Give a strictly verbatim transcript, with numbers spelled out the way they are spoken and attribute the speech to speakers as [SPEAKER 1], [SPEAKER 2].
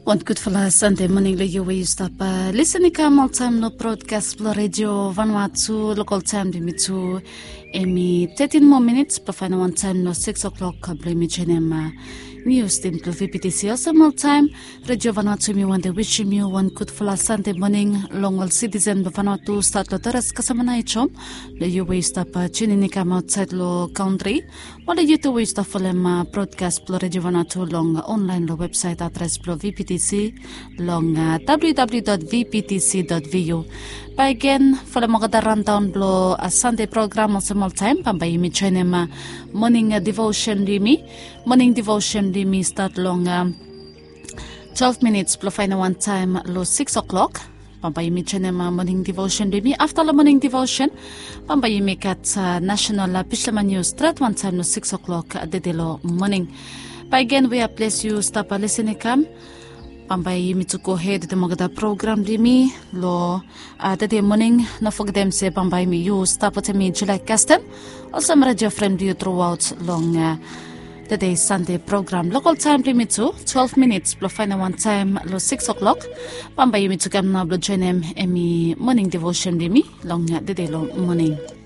[SPEAKER 1] One good for last Sunday morning, le you way stop uh, listening come all time no broadcast blo radio Vanuatu local time limitu emi thirteen more minutes but final one time no six o'clock blame me chenem news team to V P T C also all time radio Vanuatu me one day wishing you one good for last Sunday morning long all citizen Vanuatu start lo teras kasama na ichom le you way stop uh, tuning come outside lo country while you to way stop for them uh, broadcast blo radio Vanuatu long online lo website address blo V P T C long uh, w w w dot v p t c dot v u. By again, for the mga rundown blo a Sunday program on small time, pambay mi chenem morning uh, devotion limi, morning devotion limi start long um, twelve minutes blo final one time lo six o'clock. Pambay mi chenem morning devotion limi. After the morning devotion, pambay mi kat uh, national uh, Pishlaman news start one time lo six o'clock at the delo morning. By again, we are place you stop a listening come. Pambay mi to go ahead the magada program di mi lo uh, the morning no forget them say pambay mi you stop at me July Caston also radio friend you throughout long uh, the day Sunday program local time limit to twelve minutes plus final one time lo six o'clock pambay mi to come na blo join em emi morning devotion di mi long uh, the day lo morning.